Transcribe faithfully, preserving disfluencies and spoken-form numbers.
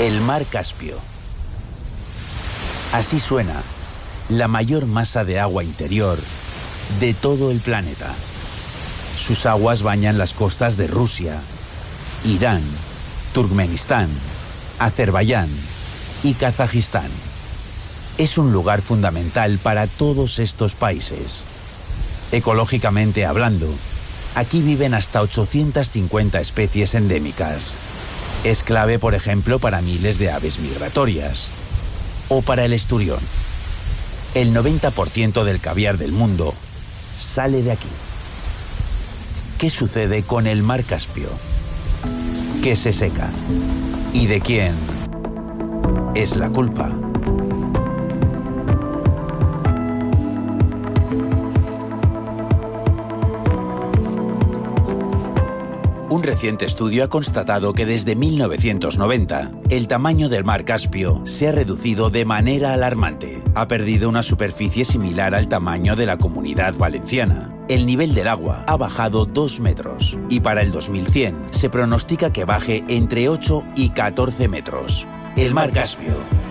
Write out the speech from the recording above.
El mar Caspio. Así suena la mayor masa de agua interior de todo el planeta. Sus aguas bañan las costas de Rusia, Irán, Turkmenistán, Azerbaiyán y Kazajistán. Es un lugar fundamental para todos estos países. Ecológicamente hablando, aquí viven hasta ochocientas cincuenta especies endémicas. Es clave, por ejemplo, para miles de aves migratorias. O para el esturión. El noventa por ciento del caviar del mundo sale de aquí. ¿Qué sucede con el mar Caspio? ¿Qué se seca? ¿Y de quién es la culpa? Un reciente estudio ha constatado que desde mil novecientos noventa, el tamaño del mar Caspio se ha reducido de manera alarmante. Ha perdido una superficie similar al tamaño de la Comunidad Valenciana. El nivel del agua ha bajado dos metros y para el dos mil cien se pronostica que baje entre ocho y catorce metros. El mar Caspio